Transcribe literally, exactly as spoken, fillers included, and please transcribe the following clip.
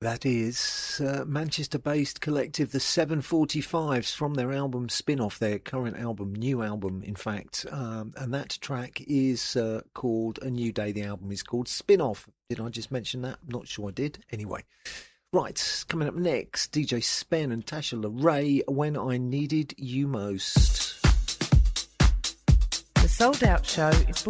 That is uh, Manchester-based collective The seven forty-fives from their album Spin-Off, their current album, new album, in fact. Um, and that track is uh, called A New Day. The album is called Spin-Off. Did I just mention that? I'm not sure I did. Anyway. Right, coming up next, D J Spen and Tasha LaRae, When I Needed You Most. The Sold Out Show is